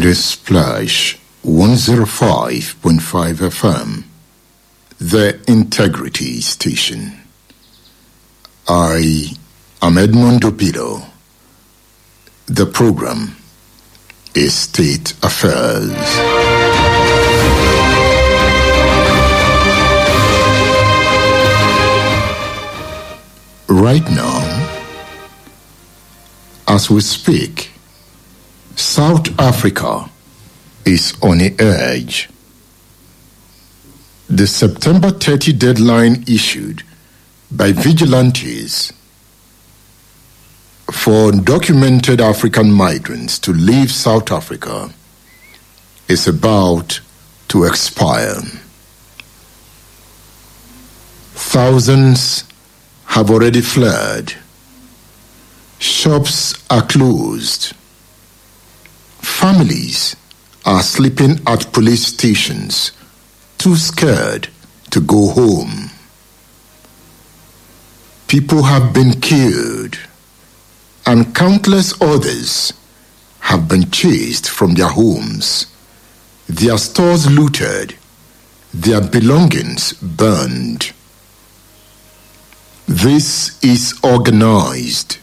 It is Splash 105.5 FM, the Integrity Station. I am Edmond Opilo. The program is State Affairs. Right now, as we speak, South Africa is on the edge. The September 30 deadline issued by vigilantes for undocumented African migrants to leave South Africa is about to expire. Thousands have already fled. Shops are closed. Families are sleeping at police stations, too scared to go home. People have been killed, and countless others have been chased from their homes, their stores looted, their belongings burned. This is organized.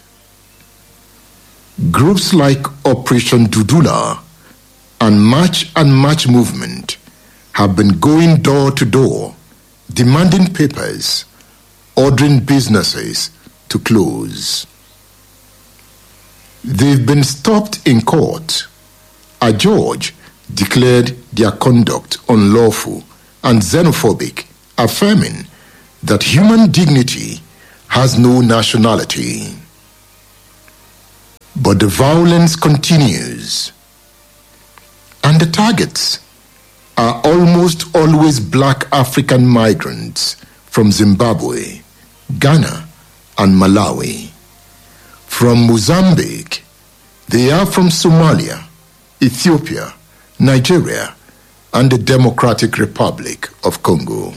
Groups like Operation Dudula and March Movement have been going door to door, demanding papers, ordering businesses to close. They've been stopped in court. A judge declared their conduct unlawful and xenophobic, affirming that human dignity has no nationality. But the violence continues, and the targets are almost always black African migrants from Zimbabwe, Ghana, and Malawi. From Mozambique, they are from Somalia, Ethiopia, Nigeria, and the Democratic Republic of Congo.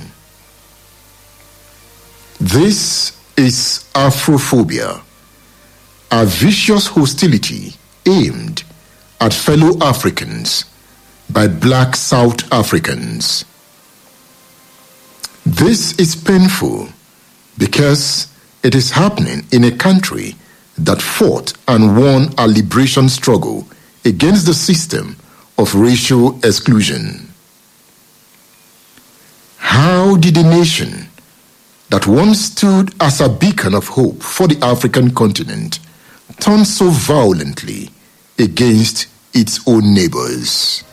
This is Afrophobia, a vicious hostility aimed at fellow Africans by black South Africans. This is painful because it is happening in a country that fought and won a liberation struggle against the system of racial exclusion. How did a nation that once stood as a beacon of hope for the African continent turn so violently against its own neighbors?